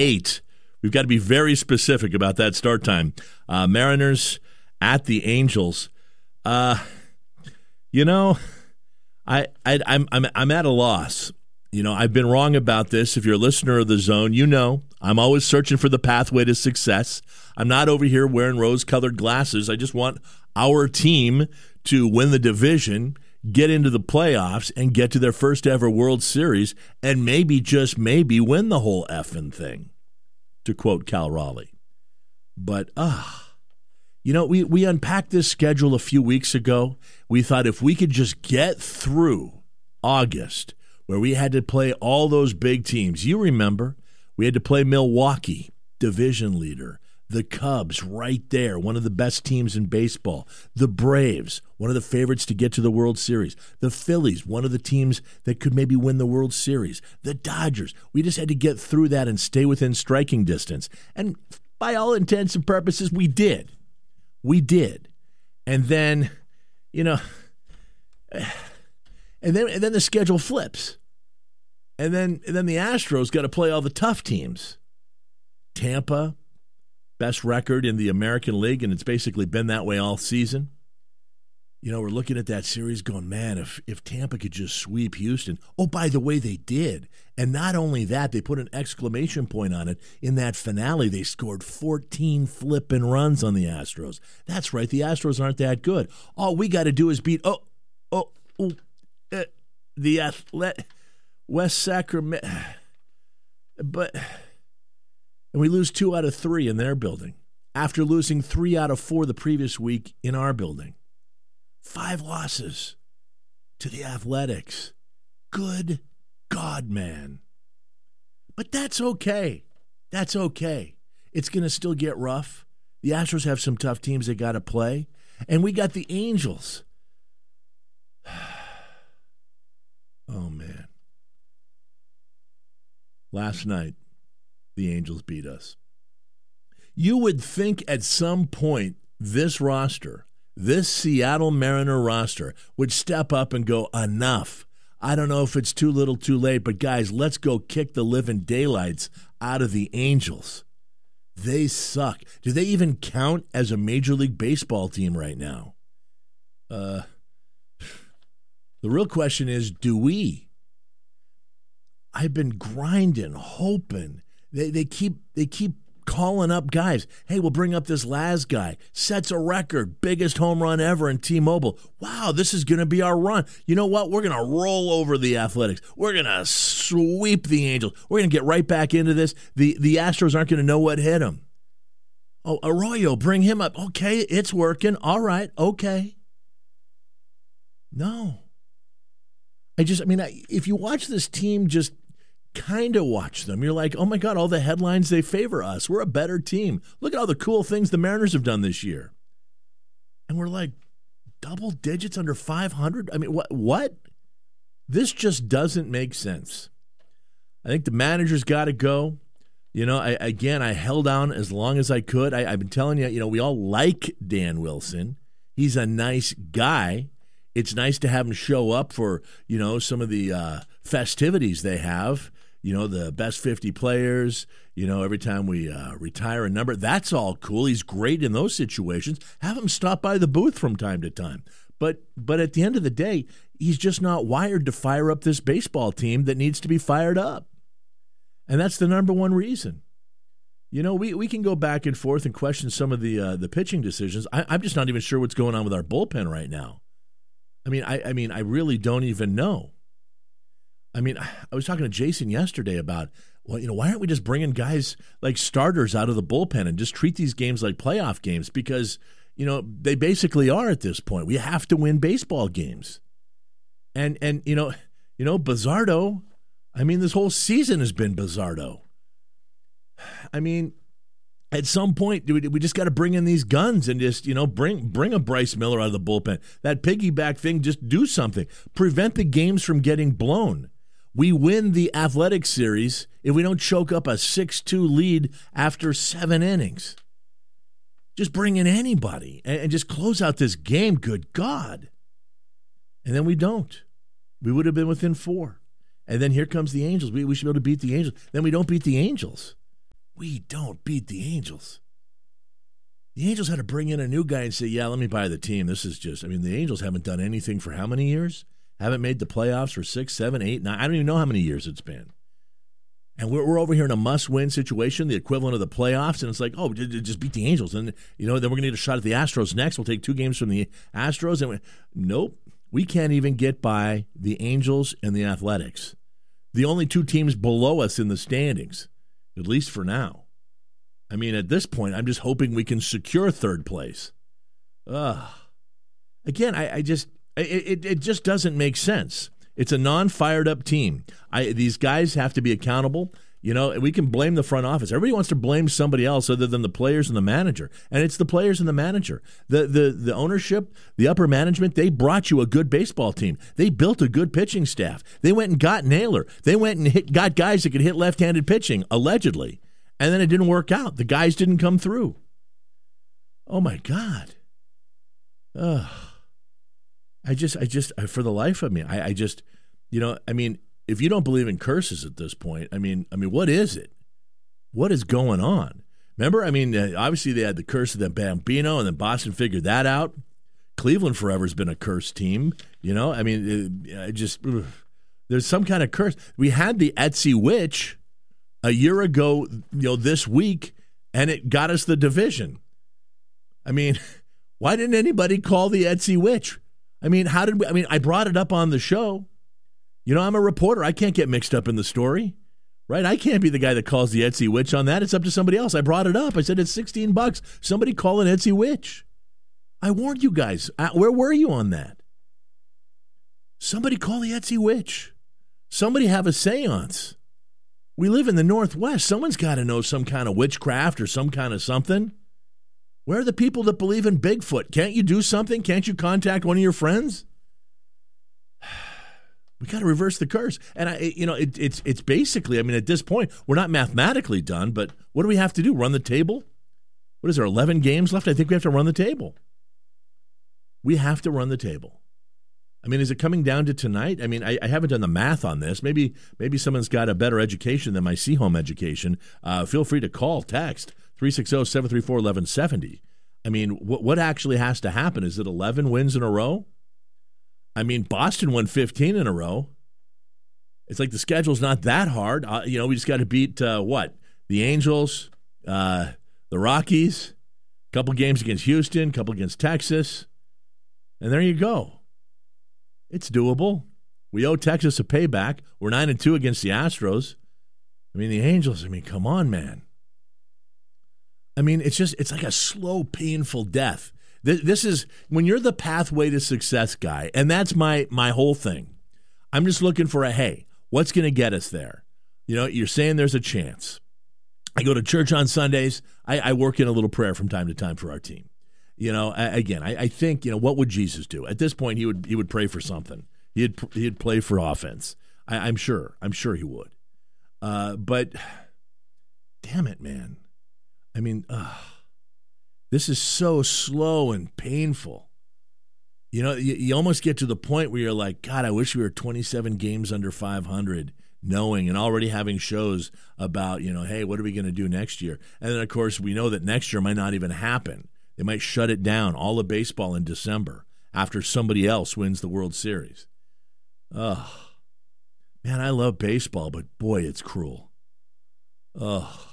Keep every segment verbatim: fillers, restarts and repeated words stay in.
eight. We've got to be very specific about that start time. Uh, Mariners at the Angels. Uh, you know, I, I I'm I'm I'm at a loss. You know, I've been wrong about this. If you're a listener of The Zone, you know I'm always searching for the pathway to success. I'm not over here wearing rose-colored glasses. I just want our team to win the division, get into the playoffs, and get to their first ever World Series, and maybe, just maybe, win the whole effing thing, to quote Cal Raleigh. But, ah, uh, you know, we, we unpacked this schedule a few weeks ago. We thought if we could just get through August, where we had to play all those big teams. You remember, we had to play Milwaukee, division leader. The Cubs, right there, one of the best teams in baseball. The Braves, one of the favorites to get to the World Series. The Phillies, one of the teams that could maybe win the World Series. The Dodgers, we just had to get through that and stay within striking distance. And by all intents and purposes, we did. We did. And then, you know, and then and then the schedule flips. And then and then the Astros got to play all the tough teams. Tampa, best record in the American League, and it's basically been that way all season. You know, we're looking at that series going, man, if if Tampa could just sweep Houston. Oh, by the way, they did. And not only that, they put an exclamation point on it. In that finale, they scored fourteen flipping runs on the Astros. That's right, the Astros aren't that good. All we got to do is beat, oh, oh, oh uh, the Athlet, West Sacramento. But... And we lose two out of three in their building after losing three out of four the previous week in our building. Five losses to the Athletics. Good God, man. But that's okay. That's okay. It's going to still get rough. The Astros have some tough teams they got to play. And we got the Angels. Oh, man. Last night, the Angels beat us. You would think at some point this roster, this Seattle Mariner roster, would step up and go, enough. I don't know if it's too little too late, but guys, let's go kick the living daylights out of the Angels. They suck. Do they even count as a Major League Baseball team right now? Uh, the real question is, do we? I've been grinding, hoping. They they keep they keep calling up guys. Hey, we'll bring up this Laz guy. Sets a record. Biggest home run ever in T-Mobile. Wow, this is going to be our run. You know what? We're going to roll over the Athletics. We're going to sweep the Angels. We're going to get right back into this. The, the Astros aren't going to know what hit them. Oh, Arroyo, bring him up. Okay, it's working. All right, okay. No. I just, I mean, I, if you watch this team just kind of watch them, you're like, oh my God, all the headlines, they favor us. We're a better team. Look at all the cool things the Mariners have done this year. And we're like double digits under five hundred. I mean, what? What? This just doesn't make sense. I think the manager's got to go. You know, I, again, I held on as long as I could. I, I've been telling you, you know, we all like Dan Wilson. He's a nice guy. It's nice to have him show up for, you know, some of the uh, festivities they have. You know, the best fifty players, you know, every time we uh, retire a number. That's all cool. He's great in those situations. Have him stop by the booth from time to time. But but at the end of the day, he's just not wired to fire up this baseball team that needs to be fired up. And that's the number one reason. You know, we, we can go back and forth and question some of the uh, the pitching decisions. I, I'm just not even sure what's going on with our bullpen right now. I mean, I, I mean, I really don't even know. I mean, I was talking to Jason yesterday about, well, you know, why aren't we just bringing guys like starters out of the bullpen and just treat these games like playoff games? Because, you know, they basically are at this point. We have to win baseball games. And, and you know, you know, Bizardo, I mean, this whole season has been Bizardo. I mean, at some point, we, we just got to bring in these guns and just, you know, bring bring a Bryce Miller out of the bullpen. That piggyback thing, just do something. Prevent the games from getting blown. We win the Athletic Series if we don't choke up a six two lead after seven innings. Just bring in anybody and, and just close out this game, good God. And then we don't. We would have been within four. And then here comes the Angels. We, we should be able to beat the Angels. Then we don't beat the Angels. we don't beat the Angels. The Angels had to bring in a new guy and say, yeah, let me buy the team. This is just, I mean, the Angels haven't done anything for how many years? Haven't made the playoffs for six, seven, eight, nine. I don't even know how many years it's been. And we're, we're over here in a must-win situation, the equivalent of the playoffs, and it's like, oh, just beat the Angels. And, you know, then we're going to get a shot at the Astros next. We'll take two games from the Astros. And we, nope, we can't even get by the Angels and the Athletics. The only two teams below us in the standings, at least for now. I mean, at this point, I'm just hoping we can secure third place. Ugh. Again, I, I just, it, it just doesn't make sense. It's a non-fired-up team. I, these guys have to be accountable. You know, we can blame the front office. Everybody wants to blame somebody else other than the players and the manager, and it's the players and the manager. The the the ownership, the upper management, they brought you a good baseball team. They built a good pitching staff. They went and got Naylor. They went and hit, got guys that could hit left-handed pitching, allegedly, and then it didn't work out. The guys didn't come through. Oh, my God. Ugh. I just, I just, for the life of me, I, I just, you know, I mean, if you don't believe in curses at this point, I mean, I mean, what is it? What is going on? Remember, I mean, uh, obviously they had the curse of the Bambino, and then Boston figured that out. Cleveland forever has been a cursed team, you know. I mean, it, it just ugh. There's some kind of curse. We had the Etsy witch a year ago, you know, this week, and it got us the division. I mean, why didn't anybody call the Etsy witch? I mean, how did we? I mean, I brought it up on the show. You know, I'm a reporter. I can't get mixed up in the story, right? I can't be the guy that calls the Etsy witch on that. It's up to somebody else. I brought it up. I said, it's sixteen bucks. Somebody call an Etsy witch. I warned you guys. Where were you on that? Somebody call the Etsy witch. Somebody have a seance. We live in the Northwest. Someone's got to know some kind of witchcraft or some kind of something. Where are the people that believe in Bigfoot? Can't you do something? Can't you contact one of your friends? We got to reverse the curse. And, I, you know, it, it's it's basically, I mean, at this point, we're not mathematically done, but what do we have to do? Run the table? What is there, eleven games left? I think we have to run the table. We have to run the table. I mean, is it coming down to tonight? I mean, I, I haven't done the math on this. Maybe maybe someone's got a better education than my C-Home education. Uh, feel free to call, text. three six zero, seven three four, one one seven zero. I mean, what what actually has to happen? Is it eleven wins in a row? I mean, Boston won fifteen in a row. It's like the schedule's not that hard. Uh, you know, we just got to beat, uh, what? The Angels, uh, the Rockies, a couple games against Houston, a couple against Texas, and there you go. It's doable. We owe Texas a payback. We're nine and two against the Astros. I mean, the Angels, I mean, come on, man. I mean, it's just, it's like a slow, painful death. This, this is, when you're the pathway to success guy, and that's my my whole thing. I'm just looking for a, hey, what's going to get us there? You know, you're saying there's a chance. I go to church on Sundays. I, I work in a little prayer from time to time for our team. You know, I, again, I, I think, you know, what would Jesus do? At this point, he would he would pray for something. He'd, he'd play for offense. I, I'm sure. I'm sure he would. Uh, but, damn it, man. I mean, uh, this is so slow and painful. You know, you, you almost get to the point where you're like, God, I wish we were twenty-seven games under five hundred, knowing and already having shows about, you know, hey, what are we going to do next year? And then, of course, we know that next year might not even happen. They might shut it down, all of baseball in December, after somebody else wins the World Series. Oh, man, I love baseball, but boy, it's cruel. Oh.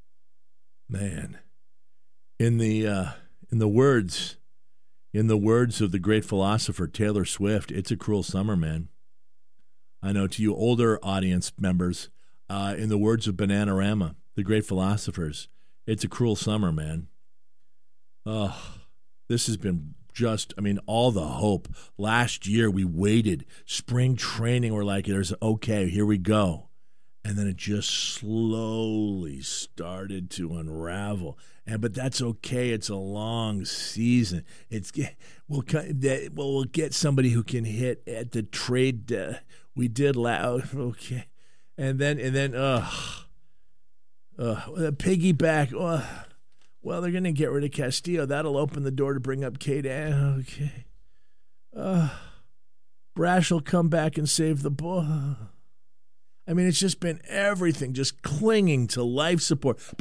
Man, in the uh, in the words in the words of the great philosopher Taylor Swift, it's a cruel summer, man. I know, to you older audience members, uh, in the words of Bananarama, the great philosophers, it's a cruel summer, man. Oh, this has been just, I mean, all the hope. Last year we waited, spring training, we're like, there's okay, here we go. And then it just slowly started to unravel. And but that's okay. It's a long season. It's we'll we'll get somebody who can hit at the trade. Uh, we did loud. Okay, and then and then uh, uh the piggyback. Uh, well, they're gonna get rid of Castillo. That'll open the door to bring up Kate. Okay, uh, Brash will come back and save the ball. I mean, it's just been everything, just clinging to life support.